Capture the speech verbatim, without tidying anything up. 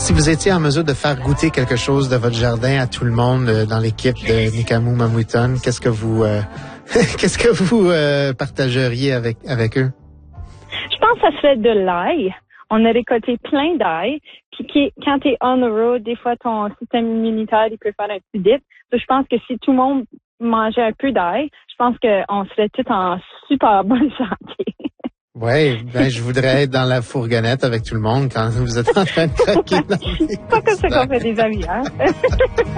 Si vous étiez en mesure de faire goûter quelque chose de votre jardin à tout le monde euh, dans l'équipe de Nikamu Mamuiton, qu'est-ce que vous euh, qu'est-ce que vous euh, partageriez avec avec eux? Je pense que ça serait de l'ail. On a récolté plein d'ail. Puis qui, quand tu es on the road, des fois, ton système immunitaire, il peut faire un petit dip. Donc, je pense que si tout le monde mangeait un peu d'ail, je pense qu'on serait tous en super bonne santé. Oui, ben je voudrais être dans la fourgonnette avec tout le monde quand vous êtes en train de croquer dans les C'est pas comme ça qu'on fait des amis, hein?